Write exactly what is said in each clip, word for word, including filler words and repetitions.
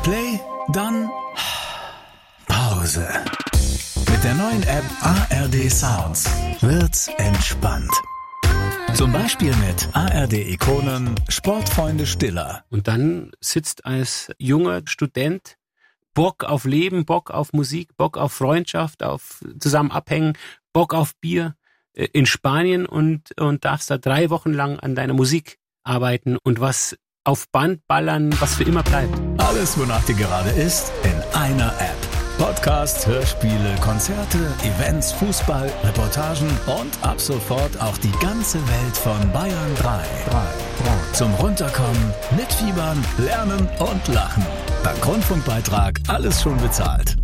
Play, dann Pause. Mit der neuen App A R D Sounds wird's entspannt. Zum Beispiel mit A R D-Ikonen Sportfreunde Stiller. Und dann sitzt als junger Student Bock auf Leben, Bock auf Musik, Bock auf Freundschaft, auf zusammen abhängen, Bock auf Bier in Spanien und, und darfst da drei Wochen lang an deiner Musik arbeiten und was auf Band ballern, was für immer bleibt. Alles, wonach dir gerade ist, in einer App. Podcasts, Hörspiele, Konzerte, Events, Fußball, Reportagen und ab sofort auch die ganze Welt von Bayern drei. Zum Runterkommen, mitfiebern, lernen und lachen. Dank Rundfunkbeitrag alles schon bezahlt.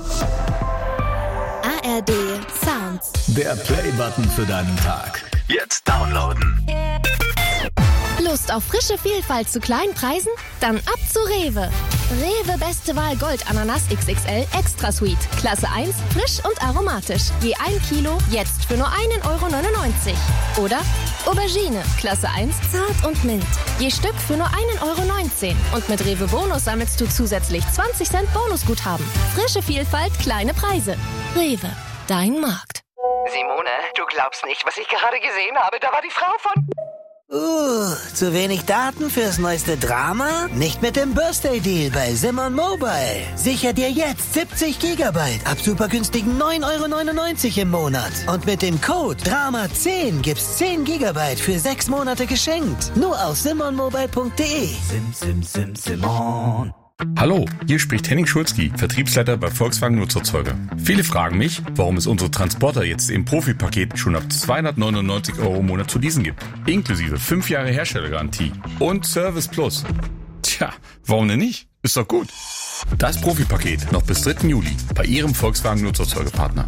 A R D Sounds. Der Play-Button für deinen Tag. Jetzt downloaden. Lust auf frische Vielfalt zu kleinen Preisen? Dann ab zu Rewe. Rewe Beste Wahl Gold Ananas X X L Extra Sweet. Klasse eins, frisch und aromatisch. Je ein Kilo, jetzt für nur einen Euro neunundneunzig. Oder Aubergine, Klasse eins, zart und mild. Je Stück für nur einen Euro neunzehn. Und mit Rewe Bonus sammelst du zusätzlich zwanzig Cent Bonusguthaben. Frische Vielfalt, kleine Preise. Rewe, dein Markt. Simone, du glaubst nicht, was ich gerade gesehen habe. Da war die Frau von... Uh, zu wenig Daten fürs neueste Drama? Nicht mit dem Birthday-Deal bei Simon Mobile. Sicher dir jetzt siebzig Gigabyte ab super günstigen neun Euro neunundneunzig im Monat. Und mit dem Code Drama zehn gibt's zehn Gigabyte für sechs Monate geschenkt. Nur auf simon mobile punkt de. Sim, sim, sim, Simon. Hallo, hier spricht Henning Schulzki, Vertriebsleiter bei Volkswagen Nutzerzeuger. Viele fragen mich, warum es unsere Transporter jetzt im Profipaket schon ab zweihundertneunundneunzig Euro im Monat zu leasen gibt. Inklusive fünf Jahre Herstellergarantie und Service Plus. Tja, warum denn nicht? Ist doch gut. Das Profipaket noch bis dritten Juli bei Ihrem Volkswagen Nutzerzeugerpartner.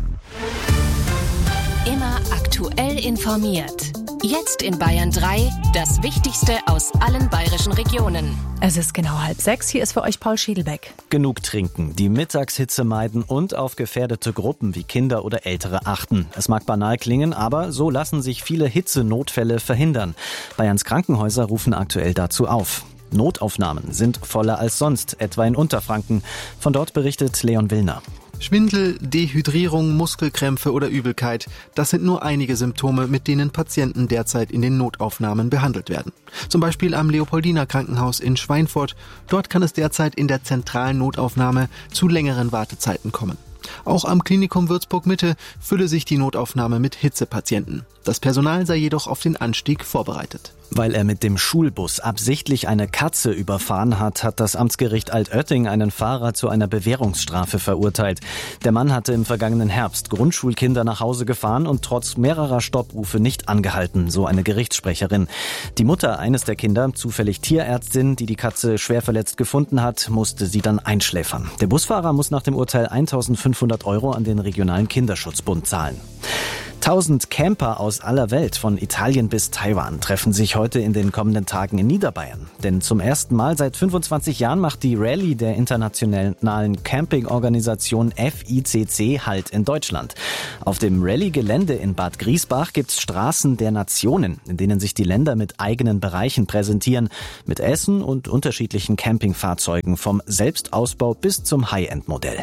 Immer aktuell informiert. Jetzt in Bayern drei, das Wichtigste aus allen bayerischen Regionen. Es ist genau halb sechs, hier ist für euch Paul Schiedelbeck. Genug trinken, die Mittagshitze meiden und auf gefährdete Gruppen wie Kinder oder Ältere achten. Es mag banal klingen, aber so lassen sich viele Hitzenotfälle verhindern. Bayerns Krankenhäuser rufen aktuell dazu auf. Notaufnahmen sind voller als sonst, etwa in Unterfranken. Von dort berichtet Leon Willner. Schwindel, Dehydrierung, Muskelkrämpfe oder Übelkeit, das sind nur einige Symptome, mit denen Patienten derzeit in den Notaufnahmen behandelt werden. Zum Beispiel am Leopoldiner Krankenhaus in Schweinfurt. Dort kann es derzeit in der zentralen Notaufnahme zu längeren Wartezeiten kommen. Auch am Klinikum Würzburg-Mitte fülle sich die Notaufnahme mit Hitzepatienten. Das Personal sei jedoch auf den Anstieg vorbereitet. Weil er mit dem Schulbus absichtlich eine Katze überfahren hat, hat das Amtsgericht Altötting einen Fahrer zu einer Bewährungsstrafe verurteilt. Der Mann hatte im vergangenen Herbst Grundschulkinder nach Hause gefahren und trotz mehrerer Stopprufe nicht angehalten, so eine Gerichtssprecherin. Die Mutter eines der Kinder, zufällig Tierärztin, die die Katze schwer verletzt gefunden hat, musste sie dann einschläfern. Der Busfahrer muss nach dem Urteil eintausendfünfhundert Euro an den regionalen Kinderschutzbund zahlen. Tausend Camper aus aller Welt, von Italien bis Taiwan, treffen sich heute in den kommenden Tagen in Niederbayern. Denn zum ersten Mal seit fünfundzwanzig Jahren macht die Rallye der internationalen Campingorganisation F I C C Halt in Deutschland. Auf dem Rallye-Gelände in Bad Griesbach gibt's Straßen der Nationen, in denen sich die Länder mit eigenen Bereichen präsentieren, mit Essen und unterschiedlichen Campingfahrzeugen vom Selbstausbau bis zum High-End-Modell.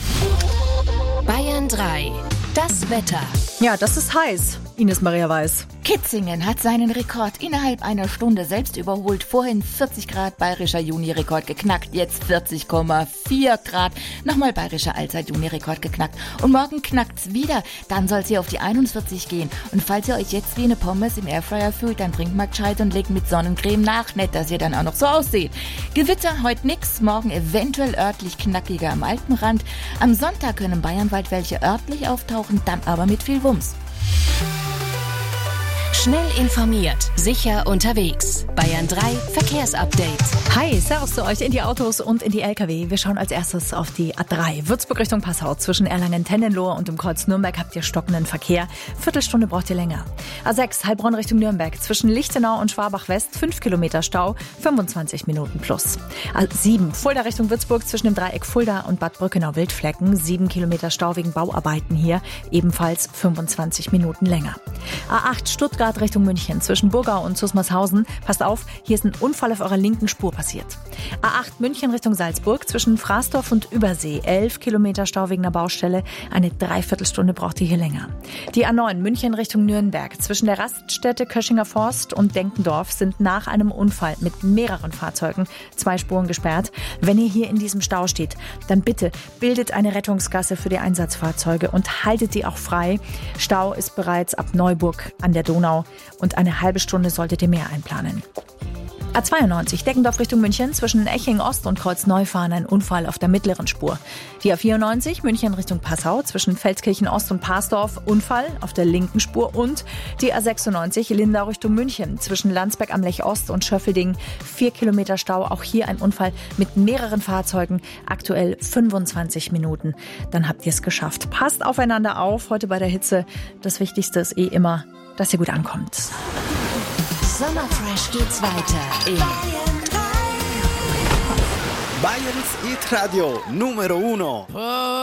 Bayern drei. Das Wetter. Ja, das ist heiß. Ines Maria Weiß. Kitzingen hat seinen Rekord innerhalb einer Stunde selbst überholt. Vorhin vierzig Grad bayerischer Juni-Rekord geknackt, jetzt vierzig Komma vier Grad. Nochmal bayerischer Allzeit-Juni-Rekord geknackt. Und morgen knackt's wieder. Dann soll's hier auf die einundvierzig gehen. Und falls ihr euch jetzt wie eine Pommes im Airfryer fühlt, dann trinkt mal gescheit und legt mit Sonnencreme nach. Nicht, dass ihr dann auch noch so ausseht. Gewitter heute nix, morgen eventuell örtlich knackiger am Alpenrand. Am Sonntag können bayernweit welche örtlich auftauchen, dann aber mit viel Wumms. Schnell informiert, sicher unterwegs. Bayern drei Verkehrsupdate. Hi, servus zu euch in die Autos und in die L K W. Wir schauen als erstes auf die A drei. Würzburg Richtung Passau. Zwischen Erlangen-Tennenlohe und dem Kreuz Nürnberg habt ihr stockenden Verkehr. Viertelstunde braucht ihr länger. A sechs, Heilbronn Richtung Nürnberg. Zwischen Lichtenau und Schwabach-West fünf Kilometer Stau, fünfundzwanzig Minuten plus. A sieben, Fulda Richtung Würzburg. Zwischen dem Dreieck Fulda und Bad Brückenau-Wildflecken. sieben Kilometer Stau wegen Bauarbeiten hier. Ebenfalls fünfundzwanzig Minuten länger. A acht, Stuttgart Fahrt Richtung München zwischen Burgau und Zusmarshausen. Passt auf, hier ist ein Unfall auf eurer linken Spur passiert. A acht München Richtung Salzburg zwischen Fraßdorf und Übersee. elf Kilometer Stau wegen einer Baustelle. Eine Dreiviertelstunde braucht ihr hier länger. Die A neun München Richtung Nürnberg zwischen der Raststätte Köschinger Forst und Denkendorf sind nach einem Unfall mit mehreren Fahrzeugen zwei Spuren gesperrt. Wenn ihr hier in diesem Stau steht, dann bitte bildet eine Rettungsgasse für die Einsatzfahrzeuge und haltet die auch frei. Stau ist bereits ab Neuburg an der Donau und eine halbe Stunde solltet ihr mehr einplanen. A zweiundneunzig, Deckendorf Richtung München, zwischen Eching Ost und Kreuzneufahren ein Unfall auf der mittleren Spur. Die A vierundneunzig, München Richtung Passau, zwischen Feldkirchen Ost und Pasdorf, Unfall auf der linken Spur. Und die A sechsundneunzig, Lindau Richtung München, zwischen Landsberg am Lech Ost und Schöffelding, vier Kilometer Stau. Auch hier ein Unfall mit mehreren Fahrzeugen, aktuell fünfundzwanzig Minuten. Dann habt ihr es geschafft. Passt aufeinander auf, heute bei der Hitze. Das Wichtigste ist eh immer, dass ihr gut ankommt. Sommerfresh geht's weiter in Bayerns Hit Radio Numero Uno.